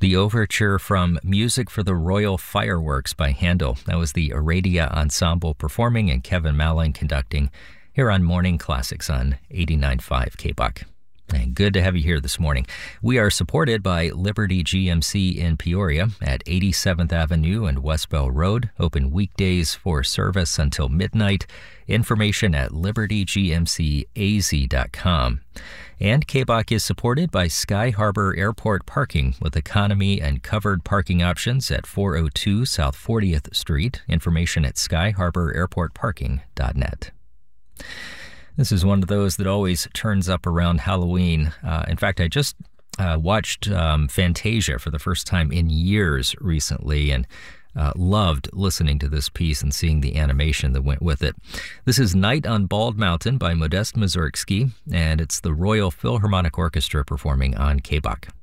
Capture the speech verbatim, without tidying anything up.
The overture from Music for the Royal Fireworks by Handel. That was the Aradia Ensemble performing and Kevin Mallon conducting here on Morning Classics on eighty-nine point five K B O C. And good to have you here this morning. We are supported by Liberty G M C in Peoria at eighty-seventh Avenue and West Bell Road. Open weekdays for service until midnight. Information at liberty g m c a z dot com. And K B O C is supported by Sky Harbor Airport Parking with economy and covered parking options at four oh two South fortieth Street. Information at sky harbor airport parking dot net. This is one of those that always turns up around Halloween. Uh, in fact, I just uh, watched um, Fantasia for the first time in years recently and uh, loved listening to this piece and seeing the animation that went with it. This is Night on Bald Mountain by Modest Mussorgsky, and it's the Royal Philharmonic Orchestra performing on K B O C.